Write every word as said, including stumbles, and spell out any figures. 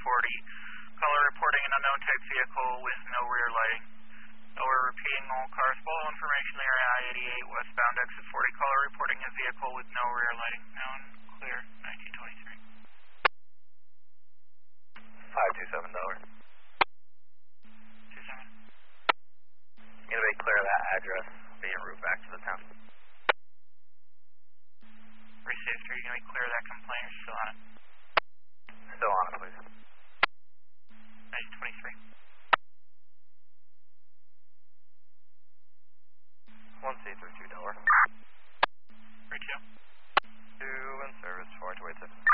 forty. Caller reporting an unknown type vehicle with no rear lighting. No, we're repeating all cars. Follow information area I eighty-eight westbound exit forty. Caller reporting a vehicle with no rear lighting. Now and clear, nineteen twenty-three. five two seven Delaware. two seven. Gonna be clear of that address. Be en route back to the town. Received. Are you going to be clear of that complaint or still on it? Still on it, please. nineteen twenty-three. one C three two Delaware. three two. two in service, four two eight six.